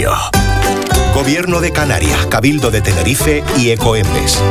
Gobierno de Canarias, Cabildo de Tenerife y Ecoembes.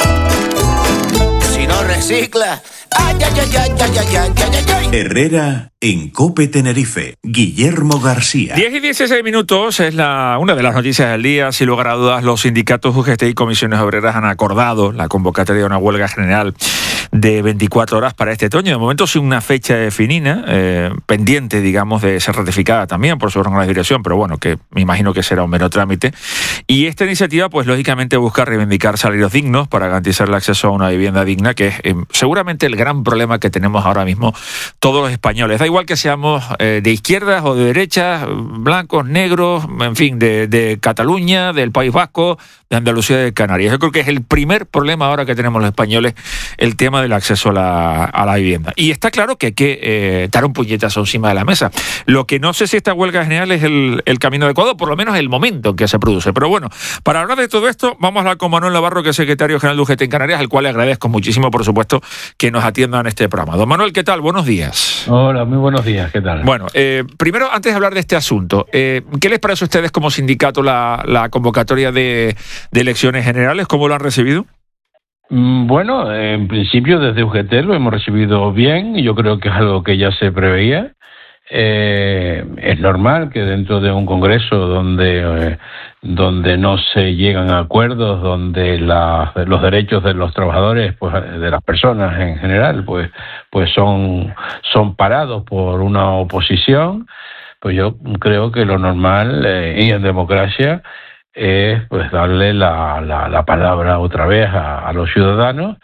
Si no recicla. Ay, ay, ay, ay, ay, ay, ay, ay, ay. Herrera en COPE Tenerife. Guillermo García. 10 y 16 minutos es una de las noticias del día. Sin lugar a dudas, los sindicatos UGT y comisiones obreras han acordado la convocatoria de una huelga general de 24 horas para este otoño. De momento sin una fecha definida, pendiente, digamos, de ser ratificada también por su órgano de dirección, pero bueno, que me imagino que será un mero trámite. Y esta iniciativa, pues lógicamente busca reivindicar salarios dignos para garantizar el acceso a una vivienda digna, que es seguramente el gran problema que tenemos ahora mismo todos los españoles. Da igual que seamos de izquierdas o de derechas, blancos, negros, en fin, de Cataluña, del País Vasco, de Andalucía, de Canarias. Yo creo que es el primer problema ahora que tenemos los españoles, el tema del acceso a la vivienda. Y está claro que hay que dar un puñetazo encima de la mesa. Lo que no sé si esta huelga general es el camino adecuado, por lo menos el momento en que se produce. Pero bueno, para hablar de todo esto, vamos a hablar con Manuel Navarro, que es secretario general de UGT en Canarias, al cual le agradezco muchísimo, por supuesto, que nos atienda en este programa. Don Manuel, ¿qué tal? Buenos días. Hola, muy buenos días, ¿qué tal? Bueno, primero, antes de hablar de este asunto, ¿qué les parece a ustedes como sindicato la convocatoria de elecciones generales? ¿Cómo lo han recibido? Bueno, en principio desde UGT lo hemos recibido bien, y yo creo que es algo que ya se preveía. Es normal que dentro de un congreso donde no se llegan a acuerdos, donde los derechos de los trabajadores, pues de las personas en general, pues son parados por una oposición, pues yo creo que lo normal y en democracia es pues darle la palabra otra vez a los ciudadanos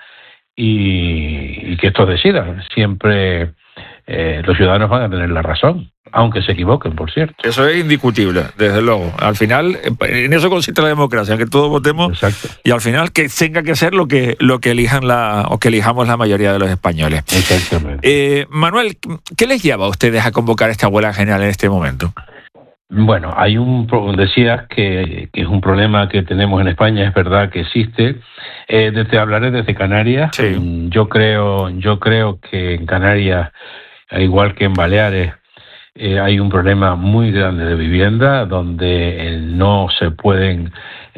y que estos decidan. Siempre los ciudadanos van a tener la razón, aunque se equivoquen, por cierto. Eso es indiscutible, desde luego. Al final, en eso consiste la democracia, que todos votemos. Exacto. Y al final que tenga que ser lo que elijan que elijamos la mayoría de los españoles. Exactamente. Manuel, ¿qué les lleva a ustedes a convocar esta huelga general en este momento? Bueno, decías que es un problema que tenemos en España, es verdad que existe. Hablaré desde Canarias. Sí. Yo creo que en Canarias, igual que en Baleares, hay un problema muy grande de vivienda, donde no se pueden,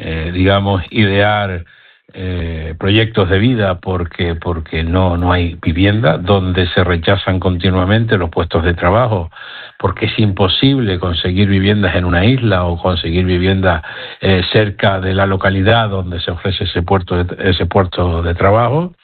idear proyectos de vida porque no hay vivienda, donde se rechazan continuamente los puestos de trabajo, porque es imposible conseguir viviendas en una isla o conseguir viviendas cerca de la localidad donde se ofrece ese puerto de trabajo.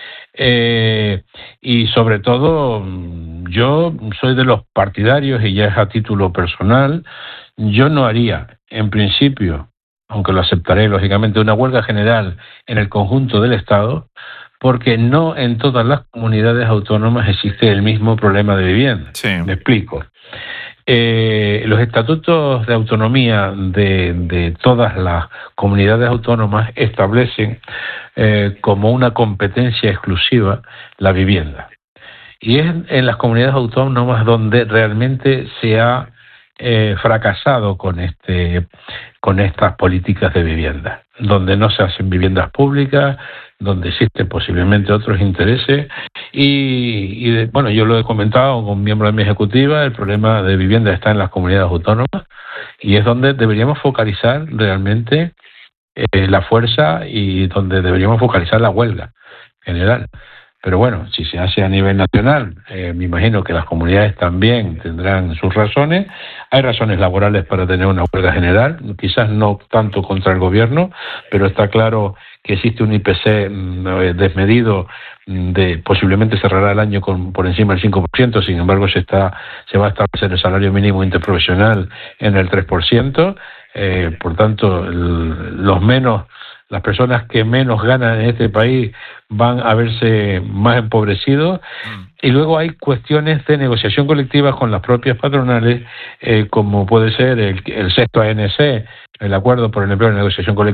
Y sobre todo, yo soy de los partidarios, y ya es a título personal, yo no haría, en principio, aunque lo aceptaré lógicamente, una huelga general en el conjunto del Estado, porque no en todas las comunidades autónomas existe el mismo problema de vivienda. Sí. Me explico. Los estatutos de autonomía de todas las comunidades autónomas establecen como una competencia exclusiva la vivienda. Y es en las comunidades autónomas donde realmente se ha fracasado con estas políticas de vivienda, donde no se hacen viviendas públicas, donde existen posiblemente otros intereses bueno, yo lo he comentado con miembros de mi ejecutiva, el problema de vivienda está en las comunidades autónomas y es donde deberíamos focalizar realmente la fuerza y donde deberíamos focalizar la huelga general. Pero bueno, si se hace a nivel nacional, me imagino que las comunidades también tendrán sus razones. Hay razones laborales para tener una huelga general, quizás no tanto contra el gobierno, pero está claro que existe un IPC desmedido, posiblemente cerrará el año por encima del 5%, sin embargo se va a establecer el salario mínimo interprofesional en el 3%, por tanto las personas que menos ganan en este país van a verse más empobrecidos. Y luego hay cuestiones de negociación colectiva con las propias patronales, como puede ser el sexto ANC, el Acuerdo por el Empleo de Negociación Colectiva,